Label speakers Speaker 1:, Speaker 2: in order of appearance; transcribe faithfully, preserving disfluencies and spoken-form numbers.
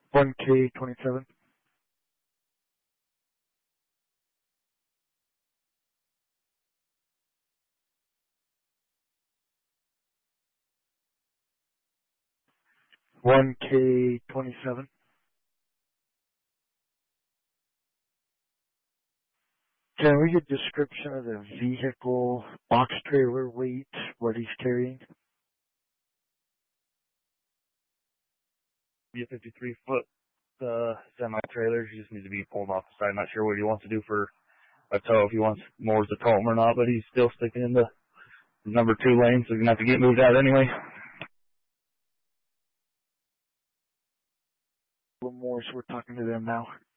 Speaker 1: one K twenty-seven. one K twenty-seven. Can we get a description of the vehicle, box trailer weight, what he's carrying?
Speaker 2: Be a fifty-three foot uh, semi trailer. He just needs to be pulled off the side. Not sure what he wants to do for a tow, if he wants more to tow him or not, but he's still sticking in the number two lane, so he's gonna have to get moved out anyway.
Speaker 1: A little more, so we're talking to them now.